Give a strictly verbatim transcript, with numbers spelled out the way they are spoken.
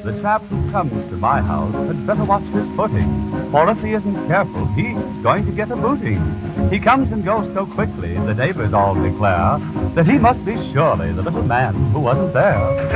The chap who comes to my house had better watch his footing, for if he isn't careful, he's going to get a booting. He comes and goes so quickly, the neighbors all declare that he must be surely the little man who wasn't there.